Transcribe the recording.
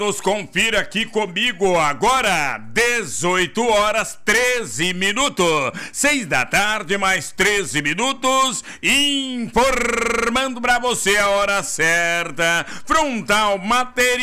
Confira aqui comigo agora, 18 horas 13 minutos, 6 da tarde mais 13 minutos, informando pra você a hora certa. Frontal Material